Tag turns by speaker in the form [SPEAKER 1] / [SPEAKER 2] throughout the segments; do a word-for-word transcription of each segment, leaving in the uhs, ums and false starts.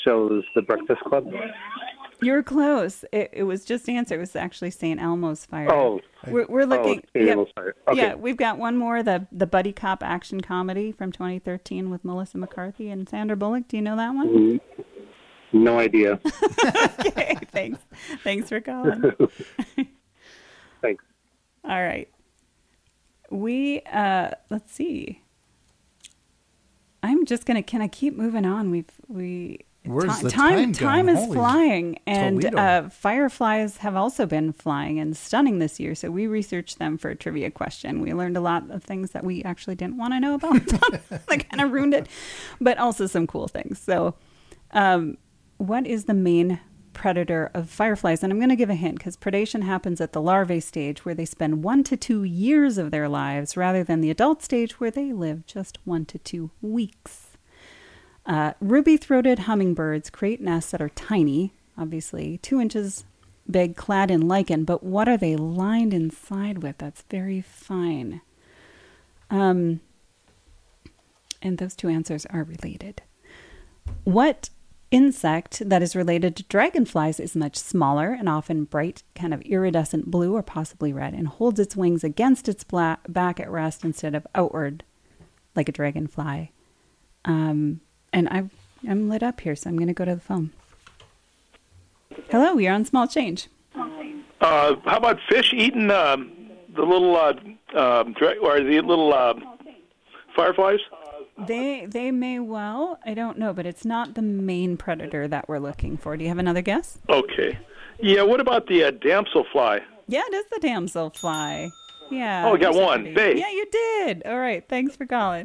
[SPEAKER 1] shows The Breakfast Club.
[SPEAKER 2] You're close. It, it was just answered. It was actually Saint Elmo's Fire.
[SPEAKER 1] Oh.
[SPEAKER 2] We're, we're looking.
[SPEAKER 1] Oh, Saint
[SPEAKER 2] yeah,
[SPEAKER 1] Elmo's Fire. Okay.
[SPEAKER 2] Yeah, we've got one more, the the buddy cop action comedy from twenty thirteen with Melissa McCarthy and Sandra Bullock. Do you know that one?
[SPEAKER 1] Mm, no idea.
[SPEAKER 2] Okay, thanks. Thanks for calling.
[SPEAKER 1] Thanks.
[SPEAKER 2] All right. We, uh, let's see. I'm just going to, can I keep moving on? We've, we,
[SPEAKER 3] Where's
[SPEAKER 2] ti-
[SPEAKER 3] the
[SPEAKER 2] time,
[SPEAKER 3] time
[SPEAKER 2] time
[SPEAKER 3] gone?
[SPEAKER 2] is
[SPEAKER 3] Holy
[SPEAKER 2] flying, and
[SPEAKER 3] Toledo.
[SPEAKER 2] uh, fireflies have also been flying and stunning this year. So we researched them for a trivia question. We learned a lot of things that we actually didn't want to know about. That kind of ruined it, but also some cool things. So, um, what is the main predator of fireflies? And I'm going to give a hint, because predation happens at the larvae stage, where they spend one to two years of their lives, rather than the adult stage, where they live just one to two weeks. Uh, ruby-throated hummingbirds create nests that are tiny, obviously two inches big, clad in lichen. But what are they lined inside with? That's very fine. Um, and those two answers are related. What insect that is related to dragonflies is much smaller and often bright, kind of iridescent blue or possibly red, and holds its wings against its bla- back at rest instead of outward like a dragonfly? Um, and I've, I'm lit up here, so I'm going to go to the phone. Hello, you're on Small Change.
[SPEAKER 4] Uh, how about fish eating um, the little, uh, um, dra- or the little uh, fireflies?
[SPEAKER 2] They they may well. I don't know, but it's not the main predator that we're looking for. Do you have another guess?
[SPEAKER 4] Okay. Yeah, what about the uh, damselfly?
[SPEAKER 2] Yeah, it is the damselfly. Yeah.
[SPEAKER 4] Oh, we got
[SPEAKER 2] there's
[SPEAKER 4] one.
[SPEAKER 2] somebody-
[SPEAKER 4] Bay.
[SPEAKER 2] Yeah, you did. All right. Thanks for calling.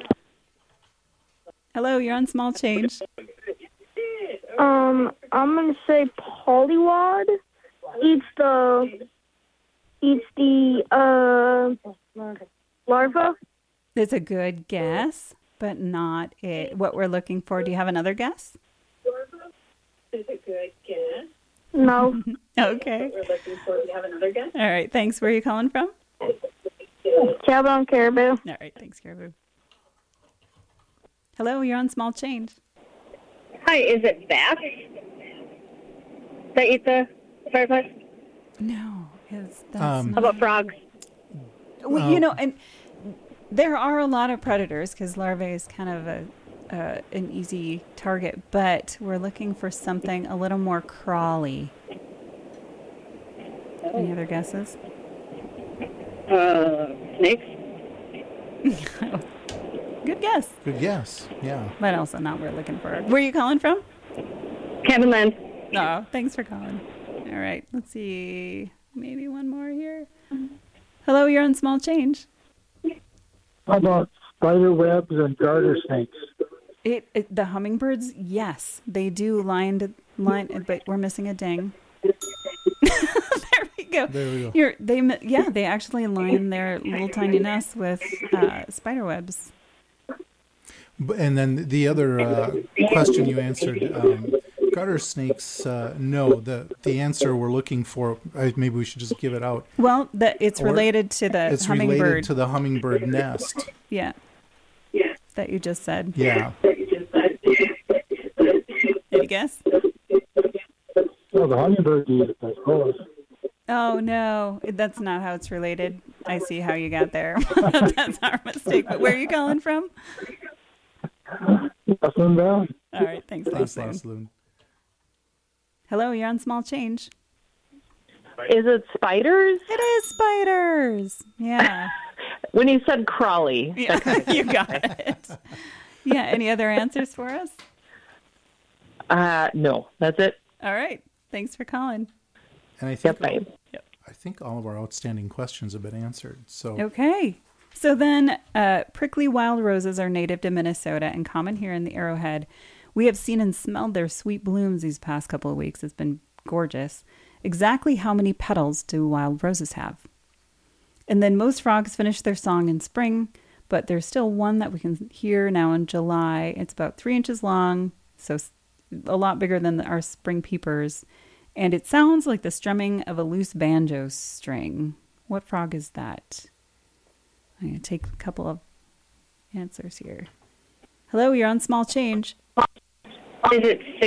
[SPEAKER 2] Hello, you're on Small Change.
[SPEAKER 5] Um, I'm gonna say polywad eats the eats the uh larva.
[SPEAKER 2] It's a good guess, but not it. What we're looking for. Do you have another guess?
[SPEAKER 6] Is a good guess.
[SPEAKER 5] No.
[SPEAKER 2] Okay.
[SPEAKER 6] We're looking for. Do you have another guess?
[SPEAKER 2] All right. Thanks. Where are you calling from?
[SPEAKER 5] Cowbell caribou.
[SPEAKER 2] All right. Thanks, Caribou. Hello, you're on Small Change.
[SPEAKER 6] Hi, is it bats that eat the fireflies?
[SPEAKER 2] No, it's that's
[SPEAKER 3] Um,
[SPEAKER 6] How about frogs?
[SPEAKER 2] Well, you know, and there are a lot of predators because larvae is kind of a uh, an easy target, but we're looking for something a little more crawly. Any other guesses?
[SPEAKER 6] Uh, snakes?
[SPEAKER 2] Good guess,
[SPEAKER 3] Good guess. Yeah.
[SPEAKER 2] but also not what we're looking for. Where are you calling from?
[SPEAKER 6] Cabin land.
[SPEAKER 2] Oh, thanks for calling. All right, let's see. Maybe one more here. Hello, you're on Small Change.
[SPEAKER 7] How about spider webs and garter snakes?
[SPEAKER 2] It, it the hummingbirds, yes, they do lined line, but we're missing a ding. There we go.
[SPEAKER 3] There we go.
[SPEAKER 2] You're, they mi- yeah, they actually line their little tiny nests with uh, spider webs.
[SPEAKER 3] B- And then the other uh, question you answered, um, garter snakes, uh, no. The the answer we're looking for, uh, maybe we should just give it out.
[SPEAKER 2] Well, that it's
[SPEAKER 3] Or
[SPEAKER 2] related to the
[SPEAKER 3] It's
[SPEAKER 2] hummingbird.
[SPEAKER 3] related to the hummingbird nest.
[SPEAKER 2] Yeah, that you just said.
[SPEAKER 3] Yeah.
[SPEAKER 2] Any guess?
[SPEAKER 7] Well, the hummingbird eat it, I suppose.
[SPEAKER 2] Oh no, that's not how it's related. I see how you got there. That's our mistake. But where are you calling from?
[SPEAKER 7] Jocelyn Valley.
[SPEAKER 2] All right, thanks,
[SPEAKER 3] Thanks,
[SPEAKER 2] Loslin.
[SPEAKER 3] Loslin.
[SPEAKER 2] Hello, you're on Small Change.
[SPEAKER 8] Is it spiders?
[SPEAKER 2] It is spiders. Yeah.
[SPEAKER 8] When you said crawly.
[SPEAKER 2] Yeah, you got it. Yeah, any other answers for us?
[SPEAKER 8] Uh, no, that's it.
[SPEAKER 2] All right. Thanks for calling.
[SPEAKER 3] And I think
[SPEAKER 8] Yep,
[SPEAKER 3] all, I think all of our outstanding questions have been answered. So
[SPEAKER 2] Okay. So then, uh, prickly wild roses are native to Minnesota and common here in the Arrowhead. We have seen and smelled their sweet blooms these past couple of weeks. It's been gorgeous. Exactly how many petals do wild roses have? And then most frogs finish their song in spring, but there's still one that we can hear now in July. It's about three inches long, so s- a lot bigger than our spring peepers. And it sounds like the strumming of a loose banjo string. What frog is that? I'm going to take a couple of answers here. Hello, you're on Small Change.
[SPEAKER 6] Is it